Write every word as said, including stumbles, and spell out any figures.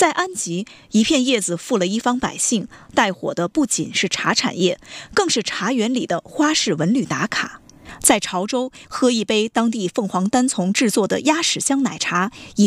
在安吉，一片叶子富了一方百姓，带火的不仅是茶产业，更是茶园里的花式文旅打卡。在潮州，喝一杯当地凤凰单丛制作的鸭屎香奶茶，以